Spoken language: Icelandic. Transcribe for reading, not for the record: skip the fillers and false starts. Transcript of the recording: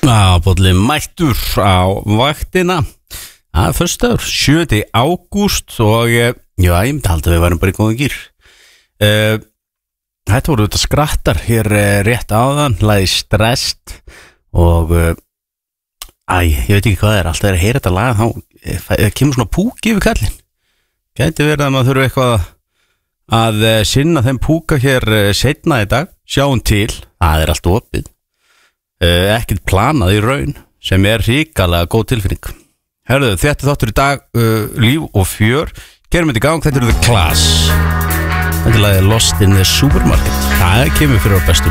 Bolli mættur á vaktina. Það er föstudagur, 7. ágúst og já, ég myndi halda að við varum bara í góðum gír. Þetta voru þetta skrattar hér rétt áðan, lagði Stressed og ég veit ekki hvað það er, alltaf er að heyra þetta lag þá kemur svona púki yfir kallinn. Gæti verið að maður þurfi eitthvað að sinna þeim púka hér seinna í dag, sjáum til, það er allt opið. Ekkert planað í raun sem er ríkalega góð tilfinning. Herðu, þetta þáttur í dag líf og fjör. Gerum þetta í gang, þetta The Clash. Þetta er lagið Lost in the Supermarket. Það kemur fyrir á bestu